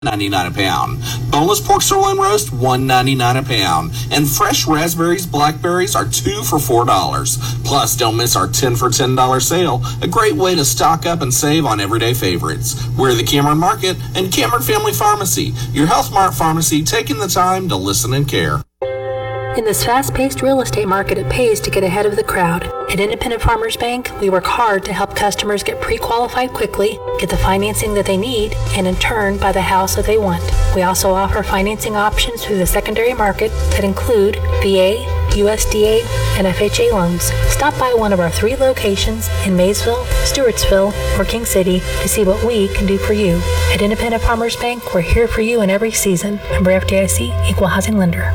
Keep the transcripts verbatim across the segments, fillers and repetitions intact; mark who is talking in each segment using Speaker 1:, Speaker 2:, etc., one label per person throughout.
Speaker 1: ninety-nine a pound. Boneless pork sirloin roast, one ninety-nine a pound. And fresh raspberries, blackberries are two for four dollars. Plus, don't miss our ten for ten dollars sale, a great way to stock up and save on everyday favorites. We're the Cameron Market and Cameron Family Pharmacy, your Health Mart pharmacy taking the time to listen and care.
Speaker 2: In this fast-paced real estate market, it pays to get ahead of the crowd. At Independent Farmers Bank, we work hard to help customers get pre-qualified quickly, get the financing that they need, and in turn, buy the house that they want. We also offer financing options through the secondary market that include V A, U S D A, and F H A loans. Stop by one of our three locations in Maysville, Stewartsville, or King City to see what we can do for you. At Independent Farmers Bank, we're here for you in every season. Member F D I C, Equal Housing Lender.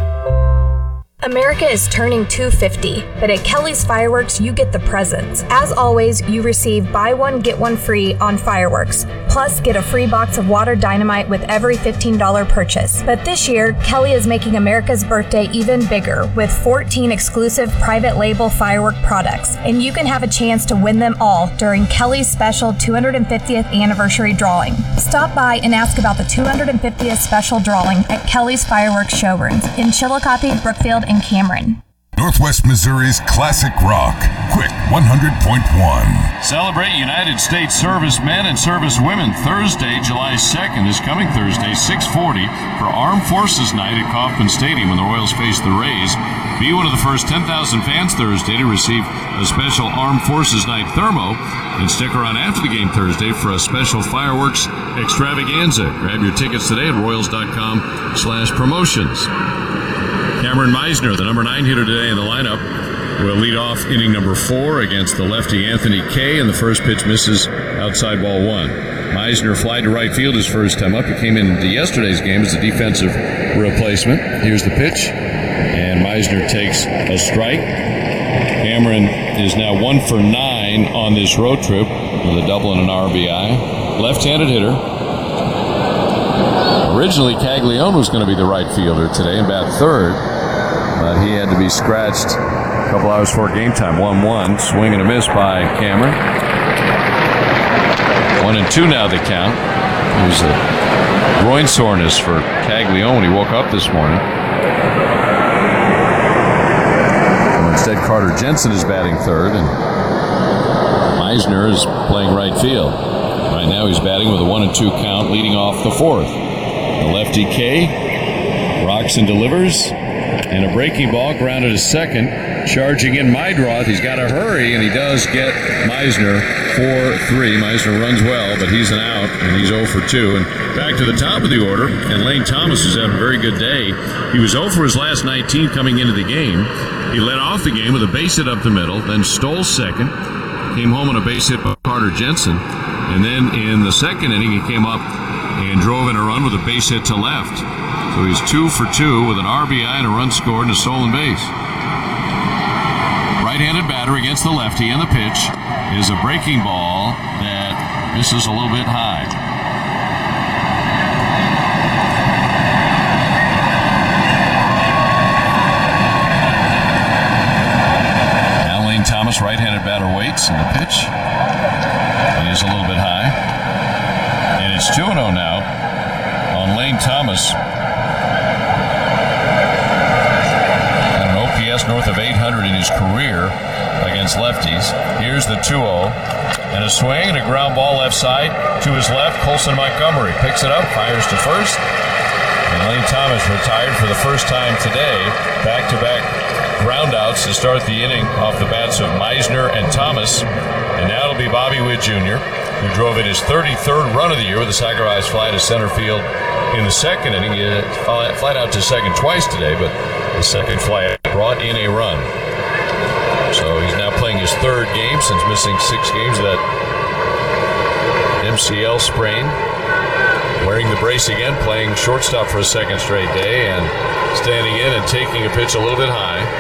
Speaker 3: America is turning two hundred fifty, but at Kelly's Fireworks, you get the presents. As always, you receive buy one, get one free on fireworks. Plus, get a free box of water dynamite with every fifteen dollars purchase. But this year, Kelly is making America's birthday even bigger with fourteen exclusive private label firework products. And you can have a chance to win them all during Kelly's special two hundred fiftieth anniversary drawing. Stop by and ask about the two hundred fiftieth special drawing at Kelly's Fireworks showrooms in Chillicothe, Brookfield, and Cameron.
Speaker 4: Northwest Missouri's classic rock, Quick one hundred point one.
Speaker 5: Celebrate United States servicemen and servicewomen. Thursday, July second, this coming Thursday, six forty, for Armed Forces Night at Kauffman Stadium when the Royals face the Rays. Be one of the first ten thousand fans Thursday to receive a special Armed Forces Night thermo, and stick around after the game Thursday for a special fireworks extravaganza. Grab your tickets today at royals.com slash promotions. Cameron Meisner, the number nine hitter today in the lineup, will lead off inning number four against the lefty Anthony Kay, and the first pitch misses outside ball one. Meisner flied to right field his first time up. He came into yesterday's game as a defensive replacement. Here's the pitch, and Meisner takes a strike. Cameron is now one for nine on this road trip with a double and an R B I. Left-handed hitter. Originally, Caglione was going to be the right fielder today and bat third, but he had to be scratched a couple hours before game time. one one, swing and a miss by Cameron. One and two now the count. It was a groin soreness for Caglione when he woke up this morning. And instead, Carter Jensen is batting third, and Meisner is playing right field. Right now, he's batting with a one and two count, leading off the fourth. The lefty K rocks and delivers, and a breaking ball grounded to second. Charging in Meidroth. He's got to hurry, and he does get Meisner four three. Meisner runs well, but he's an out, and he's oh for two. And back to the top of the order, and Lane Thomas is having a very good day. He was oh for his last nineteen coming into the game. He led off the game with a base hit up the middle, then stole second, came home on a base hit by Carter Jensen, and then in the second inning he came up and drove in a run with a base hit to left. So he's two for two with an R B I and a run scored and a stolen base. Right-handed batter against the lefty, and the pitch is a breaking ball that misses a little bit high. Now Lane Thomas, right-handed batter, waits, and the pitch is a little bit high. And it's two and oh now on Lane Thomas. And an O P S north of eight hundred in his career against lefties. Here's the two oh. And a swing and a ground ball left side to his left. Colson Montgomery picks it up, fires to first. And Lane Thomas retired for the first time today. Back-to-back groundouts to start the inning off the bats of Meisner and Thomas. And now it'll be Bobby Witt Junior, who drove in his thirty-third run of the year with a sacrifice fly to center field in the second inning. He flied out to second twice today, but the second fly brought in a run. So he's now playing his third game since missing six games of that M C L sprain. Wearing the brace again, playing shortstop for a second straight day, and standing in and taking a pitch a little bit high.